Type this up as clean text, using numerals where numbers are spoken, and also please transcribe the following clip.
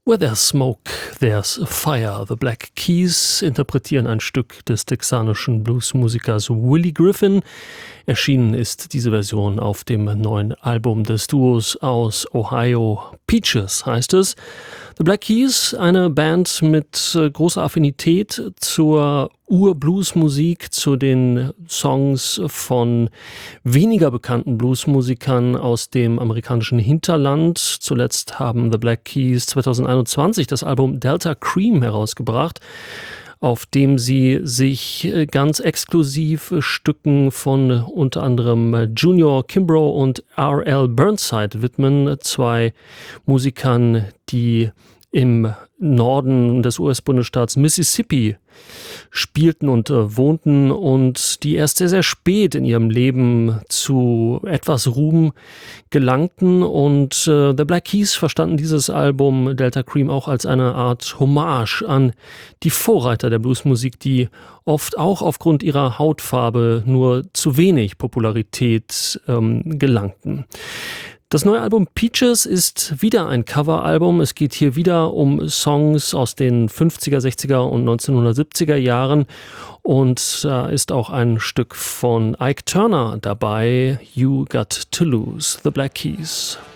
Where there's smoke, there's fire. The Black Keys interpretieren ein Stück des texanischen Bluesmusikers Willie Griffin. Erschienen ist diese Version auf dem neuen Album des Duos aus Ohio. Peaches heißt es. The Black Keys, eine Band mit großer Affinität zur Ur-Bluesmusik, zu den Songs von weniger bekannten Bluesmusikern aus dem amerikanischen Hinterland. Zuletzt haben The Black Keys 2021 das Album Delta Cream herausgebracht, auf dem sie sich ganz exklusiv Stücken von unter anderem Junior Kimbrough und R.L. Burnside widmen, zwei Musikern, die im Norden des US-Bundesstaats Mississippi spielten und wohnten und die erst sehr, sehr spät in ihrem Leben zu etwas Ruhm gelangten. Und The Black Keys verstanden dieses Album Delta Cream auch als eine Art Hommage an die Vorreiter der Bluesmusik, die oft auch aufgrund ihrer Hautfarbe nur zu wenig Popularität gelangten. Das neue Album Peaches ist wieder ein Coveralbum. Es geht hier wieder um Songs aus den 50er, 60er und 1970er Jahren. Und da ist auch ein Stück von Ike Turner dabei, You Got to Lose, The Black Keys.